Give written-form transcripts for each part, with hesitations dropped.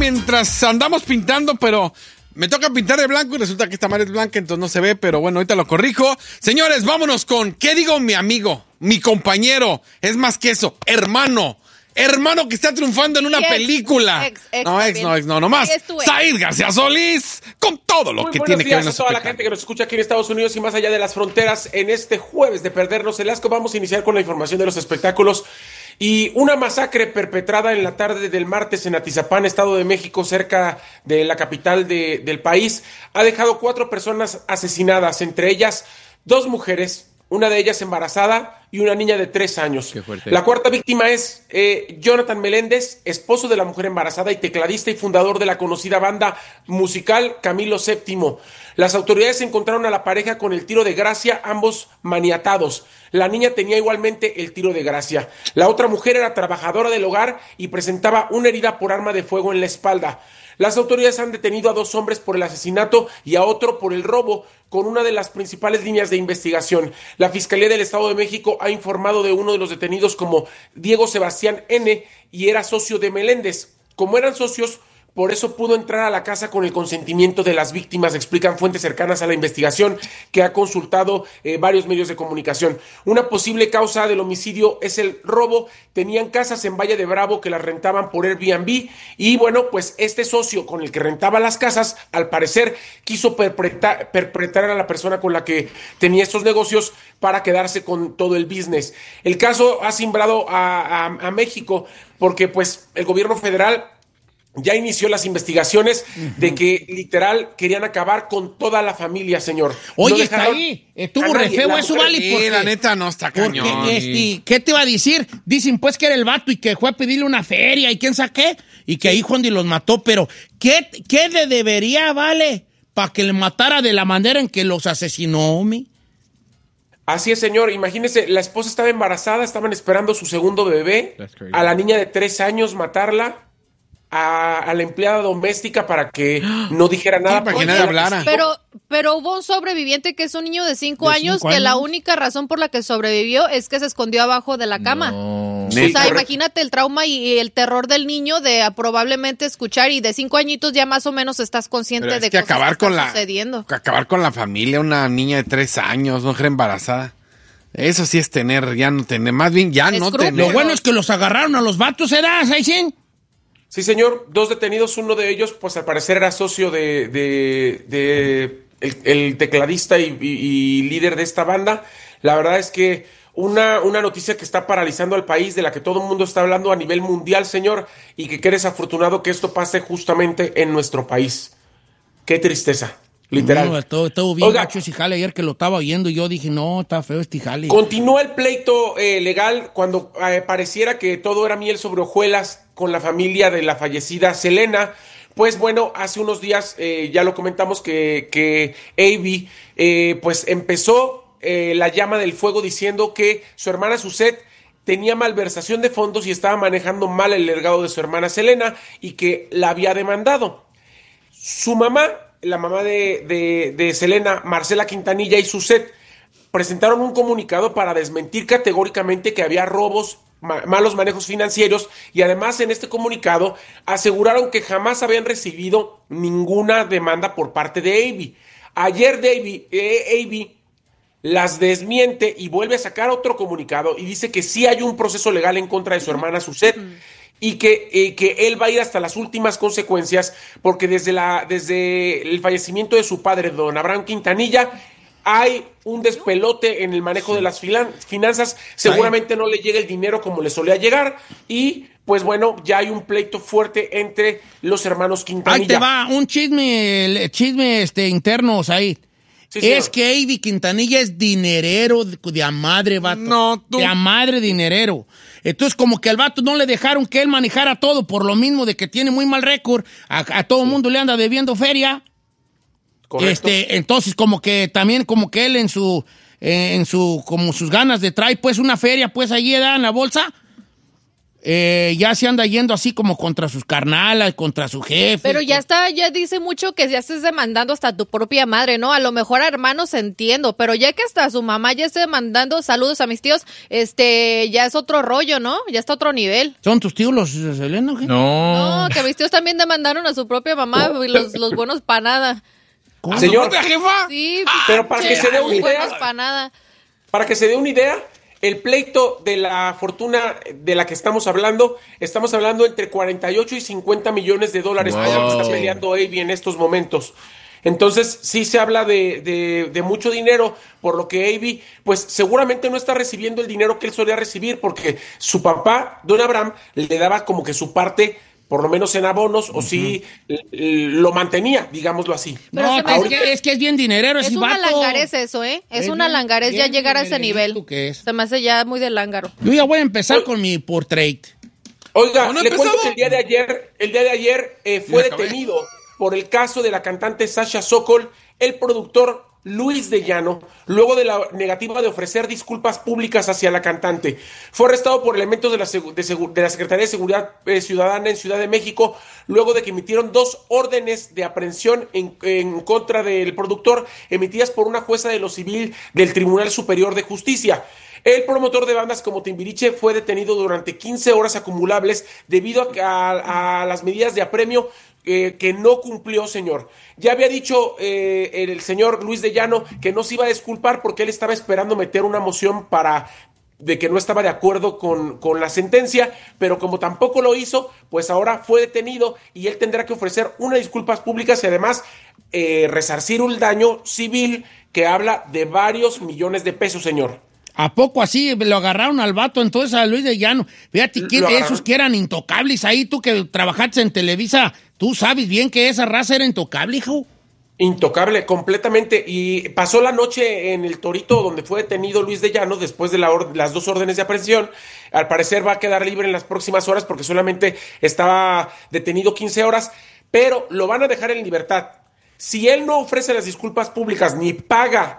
mientras andamos pintando, pero me toca pintar de blanco y resulta que esta madre es blanca, entonces no se ve, pero bueno, ahorita lo corrijo. Señores, vámonos con, ¿qué digo mi amigo, mi compañero? Es más que eso, hermano que está triunfando en una película. Nomás. Said García Solís, con todo lo que tiene que ver. A toda la gente que nos escucha aquí en Estados Unidos y más allá de las fronteras, en este jueves de Perdernos el Asco, vamos a iniciar con la información de los espectáculos. Y una masacre perpetrada en la tarde del martes en Atizapán, Estado de México, cerca de la capital del país, ha dejado 4 personas asesinadas, entre ellas 2 mujeres, una de ellas embarazada y una niña de 3 años. Qué fuerte. La cuarta víctima es Jonathan Meléndez, esposo de la mujer embarazada y tecladista y fundador de la conocida banda musical Camilo VII. Las autoridades encontraron a la pareja con el tiro de gracia, ambos maniatados. La niña tenía igualmente el tiro de gracia. La otra mujer era trabajadora del hogar y presentaba una herida por arma de fuego en la espalda. Las autoridades han detenido a 2 hombres por el asesinato y a otro por el robo, con una de las principales líneas de investigación. La Fiscalía del Estado de México ha informado de uno de los detenidos como Diego Sebastián N. y era socio de Meléndez. Como eran socios, por eso pudo entrar a la casa con el consentimiento de las víctimas, explican fuentes cercanas a la investigación que ha consultado varios medios de comunicación. Una posible causa del homicidio es el robo. Tenían casas en Valle de Bravo que las rentaban por Airbnb y bueno, pues este socio con el que rentaba las casas, al parecer quiso perpetrar a la persona con la que tenía estos negocios para quedarse con todo el business. El caso ha cimbrado a México porque pues el gobierno federal ya inició las investigaciones de que literal querían acabar con toda la familia, señor. Oye, no está ahí. Estuvo re feo eso, vale. Porque la neta no está cañón. ¿Qué te iba a decir? Dicen pues que era el vato y que fue a pedirle una feria y quién sabe qué. Y que ahí Juan los mató. Pero, ¿qué le debería, vale? Para que le matara de la manera en que los asesinó, mi. Así es, señor. Imagínese, la esposa estaba embarazada, estaban esperando su segundo bebé. A la niña de 3 años matarla. A la empleada doméstica para que no dijera nada. Sí, para que nadie hablara. Pero hubo un sobreviviente que es un niño de 5 años que la única razón por la que sobrevivió es que se escondió abajo de la cama. No. O sea, imagínate el trauma y el terror del niño de probablemente escuchar y de 5 añitos ya más o menos estás consciente de que cosas acabar que con están sucediendo. Acabar con la familia, una niña de 3 años, mujer embarazada. Eso sí es más bien ya no tener. Lo bueno es que los agarraron a los vatos, ¿era, Saicín? Sí, señor, 2 detenidos, uno de ellos, pues al parecer era socio de el tecladista y líder de esta banda. La verdad es que una noticia que está paralizando al país, de la que todo el mundo está hablando a nivel mundial, señor, y que qué desafortunado que esto pase justamente en nuestro país. Qué tristeza, literal. No, todo bien gacho ese jale. Ayer que lo estaba oyendo yo dije, no, está feo este jale. Continúa el pleito legal cuando pareciera que todo era miel sobre hojuelas con la familia de la fallecida Selena. Pues bueno, hace unos días ya lo comentamos que Avi pues empezó la llama del fuego diciendo que su hermana Suzette tenía malversación de fondos y estaba manejando mal el legado de su hermana Selena y que la había demandado. Su mamá, la mamá de Selena, Marcela Quintanilla y Suzette presentaron un comunicado para desmentir categóricamente que había robos, malos manejos financieros y además en este comunicado aseguraron que jamás habían recibido ninguna demanda por parte de Avi. Ayer Avi las desmiente y vuelve a sacar otro comunicado y dice que sí hay un proceso legal en contra de su hermana Suzette y que él va a ir hasta las últimas consecuencias porque desde el fallecimiento de su padre, don Abraham Quintanilla, hay un despelote en el manejo de las finanzas, seguramente no le llega el dinero como le solía llegar y pues bueno, ya hay un pleito fuerte entre los hermanos Quintanilla. Ahí te va, un chisme interno, Said. Sí, es que Avi Quintanilla es dinerero de a madre, vato. No, tú. De a madre dinerero. Entonces, como que al vato no le dejaron que él manejara todo por lo mismo de que tiene muy mal récord, a todo el mundo le anda debiendo feria. Correcto. Entonces, como que también, como que él como sus ganas de traer, pues, una feria, pues, allí en la bolsa, ya se anda yendo así como contra sus carnalas, contra su jefe. Pero ya dice mucho que ya estés demandando hasta tu propia madre, ¿no? A lo mejor a hermanos entiendo, pero ya que hasta su mamá ya esté demandando saludos a mis tíos, ya es otro rollo, ¿no? Ya está otro nivel. ¿Son tus tíos los Selena? No, que mis tíos también demandaron a su propia mamá, los buenos para nada. ¿A Señor, su propia jefa? Sí, pero para que se dé una idea, buenos para nada. para que se dé una idea, el pleito de la fortuna de la que estamos hablando entre 48 y 50 millones de dólares. Wow. Por lo que está peleando Avi en estos momentos. Entonces, sí se habla de mucho dinero, por lo que Avi, pues seguramente no está recibiendo el dinero que él solía recibir, porque su papá, Don Abraham, le daba como que su parte, por lo menos en abonos, o sí lo mantenía, digámoslo así. No, es que es bien dinerero ese vato. Es una langarez eso, ¿eh? Es una langarez ya llegar a ese nivel. Se me hace ya muy de lángaro. Yo ya voy a empezar con mi portrait. Oiga, le cuento que el día de ayer fue detenido por el caso de la cantante Sasha Sokol, el productor Luis de Llano, luego de la negativa de ofrecer disculpas públicas hacia la cantante. Fue arrestado por elementos de la Secretaría de Seguridad Ciudadana en Ciudad de México, luego de que emitieron 2 órdenes de aprehensión en contra del productor, emitidas por una jueza de lo civil del Tribunal Superior de Justicia. El promotor de bandas como Timbiriche fue detenido durante 15 horas acumulables debido a las medidas de apremio que no cumplió, señor. Ya había dicho el señor Luis de Llano que no se iba a disculpar porque él estaba esperando meter una moción de que no estaba de acuerdo con la sentencia, pero como tampoco lo hizo, pues ahora fue detenido y él tendrá que ofrecer unas disculpas públicas y además resarcir un daño civil que habla de varios millones de pesos, señor. ¿A poco así lo agarraron al vato entonces a Luis de Llano? Fíjate que esos que eran intocables ahí, tú que trabajaste en Televisa, tú sabes bien que esa raza era intocable, hijo. Intocable, completamente. Y pasó la noche en el Torito, donde fue detenido Luis de Llano después de las 2 órdenes de aprehensión. Al parecer va a quedar libre en las próximas horas porque solamente estaba detenido 15 horas, pero lo van a dejar en libertad. Si él no ofrece las disculpas públicas ni paga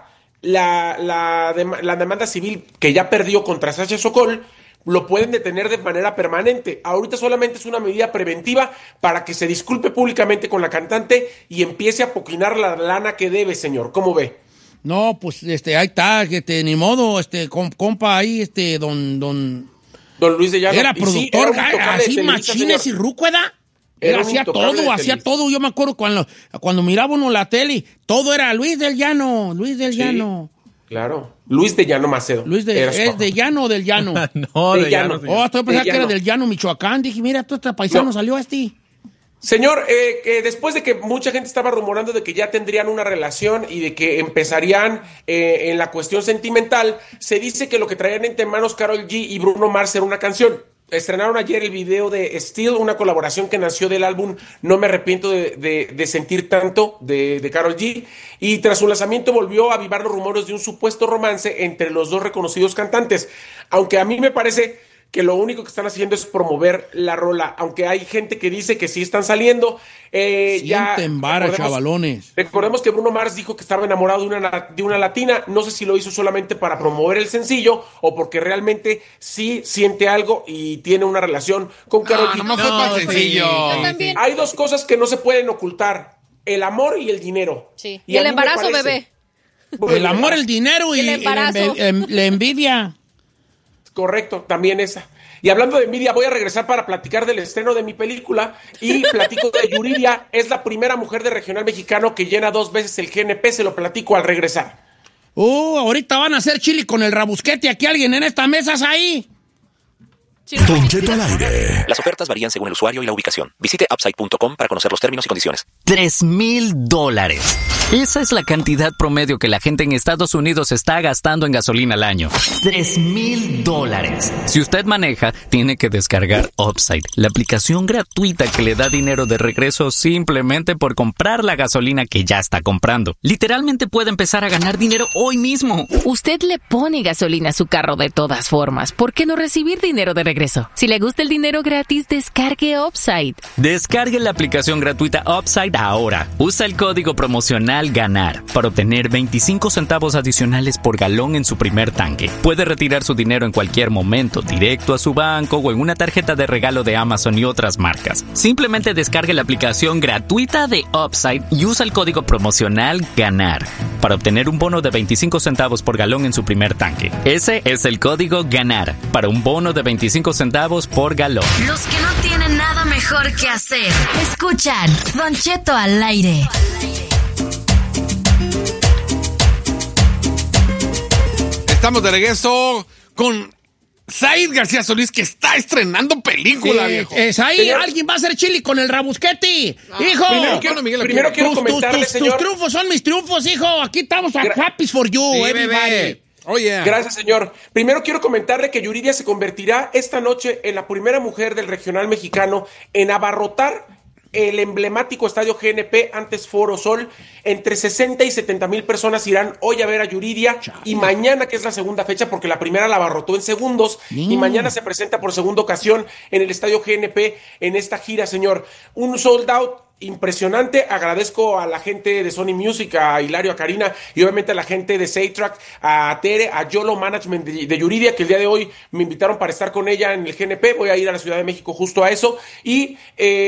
la demanda civil que ya perdió contra Sasha Sokol, lo pueden detener de manera permanente. Ahorita solamente es una medida preventiva para que se disculpe públicamente con la cantante y empiece a poquinar la lana que debe, señor. ¿Cómo ve? No, pues ahí está, ni modo, compa ahí, don Luis de Llano. Era productor, así machines y rucueda. Él hacía todo. Yo me acuerdo cuando miraba uno la tele, todo era Luis del Llano. Claro. Luis de Llano Macedo. ¿Es de Llano o del Llano? No, de Llano. Estoy pensando que era del Llano, Michoacán. Dije, mira, todo este paisano salió Señor, después de que mucha gente estaba rumorando de que ya tendrían una relación y de que empezarían en la cuestión sentimental, se dice que lo que traían entre manos Karol G y Bruno Mars era una canción. Estrenaron ayer el video de Still, una colaboración que nació del álbum No me arrepiento de sentir tanto de Karol G, y tras su lanzamiento volvió a avivar los rumores de un supuesto romance entre los dos reconocidos cantantes, aunque a mí me parece que lo único que están haciendo es promover la rola, aunque hay gente que dice que sí están saliendo. Sienten vara, chavalones. Recordemos que Bruno Mars dijo que estaba enamorado de una latina. No sé si lo hizo solamente para promover el sencillo o porque realmente sí siente algo y tiene una relación con Karol G. No fue tan sencillo. Hay 2 cosas que no se pueden ocultar: el amor y el dinero. Sí. Y el embarazo, bebé. Bueno, el amor, el dinero y el embarazo. La envidia. Correcto, también esa. Y hablando de envidia, voy a regresar para platicar del estreno de mi película y platico de Yuridia. Es la primera mujer de regional mexicano que llena 2 veces el GNP. Se lo platico al regresar. Ahorita van a hacer chili con el rabusquete. Aquí alguien en esta mesa es ahí. Don Cheto al aire. Las ofertas varían según el usuario y la ubicación. Visite Upside.com para conocer los términos y condiciones. $3,000. Esa es la cantidad promedio que la gente en Estados Unidos está gastando en gasolina al año. $3,000. Si usted maneja, tiene que descargar Upside, la aplicación gratuita que le da dinero de regreso simplemente por comprar la gasolina que ya está comprando. Literalmente puede empezar a ganar dinero hoy mismo. Usted le pone gasolina a su carro de todas formas. ¿Por qué no recibir dinero de regreso? Si le gusta el dinero gratis, descargue Upside. Descargue la aplicación gratuita Upside ahora. Usa el código promocional promocional GANAR para obtener 25 centavos adicionales por galón en su primer tanque. Puede retirar su dinero en cualquier momento, directo a su banco o en una tarjeta de regalo de Amazon y otras marcas. Simplemente descargue la aplicación gratuita de Upside y usa el código promocional GANAR para obtener un bono de 25 centavos por galón en su primer tanque. Ese es el código GANAR para un bono de 25 centavos por galón. Los que no tienen nada mejor que hacer, escuchan Don Cheto al aire. Estamos de regreso con Said García Solís, que está estrenando película, viejo. Said, alguien va a hacer chili con el rabusquete. Hijo. Primero quiero comentarle, señor. Tus triunfos son mis triunfos, hijo. Aquí estamos happy for you, everybody. Oh, yeah. Gracias, señor. Primero quiero comentarle que Yuridia se convertirá esta noche en la primera mujer del regional mexicano en abarrotar el emblemático estadio GNP, antes Foro Sol. Entre 60 y 70 mil personas irán hoy a ver a Yuridia. Y mañana, que es la segunda fecha, porque la primera la abarrotó en segundos, y mañana se presenta por segunda ocasión en el estadio GNP en esta gira, señor. Un sold out impresionante. Agradezco a la gente de Sony Music, a Hilario, a Karina, y obviamente a la gente de Saytrack, a Tere, a Yolo Management de Yuridia, que el día de hoy me invitaron para estar con ella en el GNP. Voy a ir a la Ciudad de México justo a eso. Y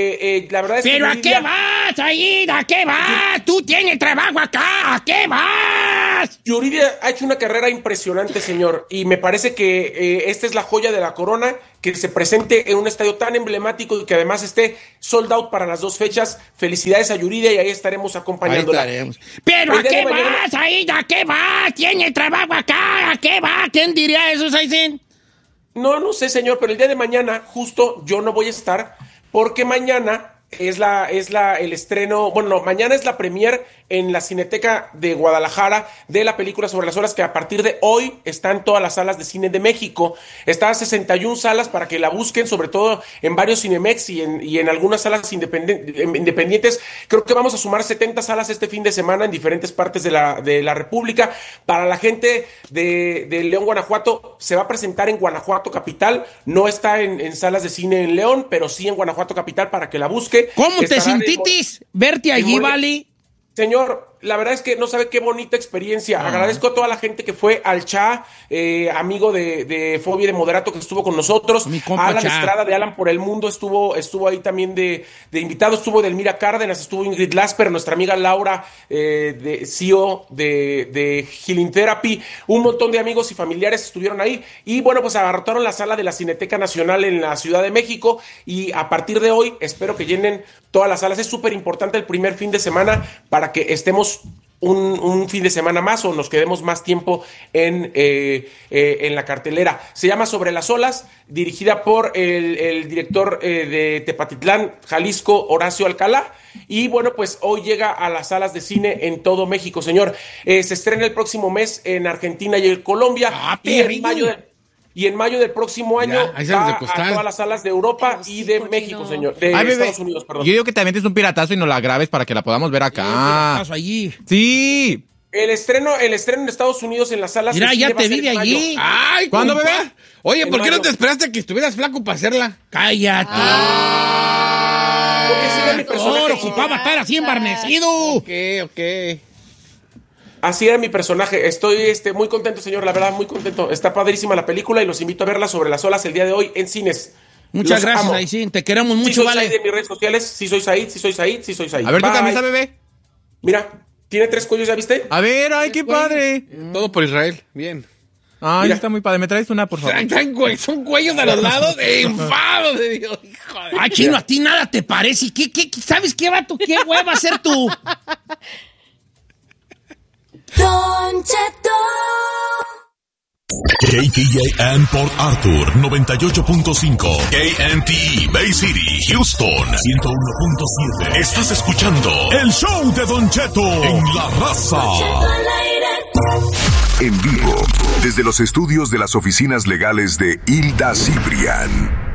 la verdad es que ¿pero Yuridia... a qué vas, Aida? ¿A qué vas? Tú tienes trabajo acá. ¿A qué vas? Yuridia ha hecho una carrera impresionante, señor, y me parece que esta es la joya de la corona, que se presente en un estadio tan emblemático y que además esté sold out para las dos fechas. Felicidades a Yuridia y ahí estaremos acompañándola. Ahí estaremos. ¿Pero a qué vas, Aida? ¿A qué vas? ¿Tiene trabajo acá? ¿A qué vas? ¿Quién diría eso, Saicín? No sé, señor, pero el día de mañana justo yo no voy a estar, porque mañana es el estreno, mañana es la premier en la Cineteca de Guadalajara de la película Sobre las Olas, que a partir de hoy está en todas las salas de cine de México. Está a 61 salas para que la busquen, sobre todo en varios Cinemex y en algunas salas independientes. Creo que vamos a sumar 70 salas este fin de semana en diferentes partes de la República. Para la gente de León, Guanajuato, se va a presentar en Guanajuato Capital. No está en salas de cine en León, pero sí en Guanajuato Capital para que la busque. ¿Cómo te sintitis verte allí, Vali? Señor, la verdad es que no sabe qué bonita experiencia. Agradezco a toda la gente que fue al Cha, amigo de Fobia de Moderato, que estuvo con nosotros. A Alan Estrada de Alan por el Mundo estuvo ahí también de invitado. Estuvo Delmira Cárdenas, estuvo Ingrid Lasper, nuestra amiga Laura, de CEO de Healing Therapy. Un montón de amigos y familiares estuvieron ahí. Y bueno, pues abarrotaron la sala de la Cineteca Nacional en la Ciudad de México. Y a partir de hoy espero que llenen todas las salas. Es súper importante el primer fin de semana para que estemos un fin de semana más o nos quedemos más tiempo en la cartelera. Se llama Sobre las Olas, dirigida por el director de Tepatitlán, Jalisco, Horacio Alcalá. Y bueno, pues hoy llega a las salas de cine en todo México, señor. Se estrena el próximo mes en Argentina y en Colombia. Y en mayo del próximo año va a todas las salas de Europa y de México, señor. De Estados Unidos, perdón. Yo digo que también es un piratazo y nos la grabes para que la podamos ver acá. piratazo allí. Sí. El estreno en Estados Unidos en las salas de cine. Mira, ya te vi de allí. Ay, ¿cuándo, bebé? Oye, ¿por qué no te esperaste a que estuvieras flaco para hacerla? Cállate. Porque sí era mi personaje. Ocupaba estar así embarnecido. Ok. Así era mi personaje. Estoy muy contento, señor, la verdad, muy contento. Está padrísima la película y los invito a verla Sobre las Olas el día de hoy en cines. Muchas gracias, Aicín. Te queremos mucho, Vale. Said en mis redes sociales. Sí soy Said. A ver, tu camisa, bebé. Mira, tiene 3 cuellos, ¿ya viste? A ver, ay, qué padre. Todo por Israel. Bien. Ay, mira, está muy padre. ¿Me traes una, por favor? Son cuellos a los lados. ¡Enfado de Dios! Hijo de Ay, chino, a ti nada te parece. ¿Qué sabes qué va tú? ¿Qué hueva a ser tú? Don Cheto. KTJN Port Arthur 98.5, KNT Bay City, Houston 101.7. Estás escuchando el show de Don Cheto en La Raza. En vivo, desde los estudios de las oficinas legales de Hilda Cibrián.